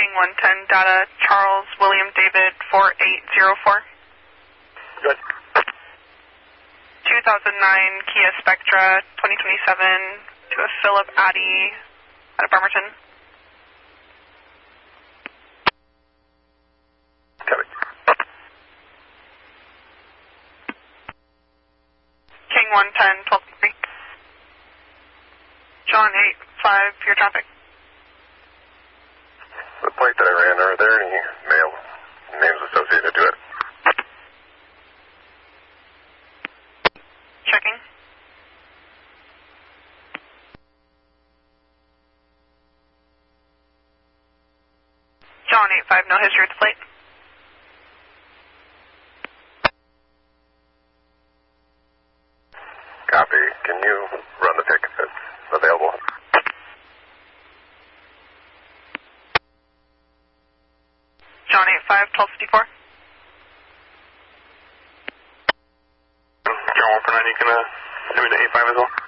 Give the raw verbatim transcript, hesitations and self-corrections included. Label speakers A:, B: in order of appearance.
A: King one ten, data Charles William David four eight zero four.
B: Good.
A: two thousand nine Kia Spectra twenty twenty-seven to a Philip Addy out of Bremerton.
B: Copy.
A: King one ten, twelve three. John eight five, your traffic.
B: The plate that I ran, are there any male names associated to it?
A: Checking. John eight five, no history with the plate.
B: Copy. Can you run the pick if it's available?
A: John eight five, twelve fifty-four.
B: John one four nine, you can uh, send me to eight five as well?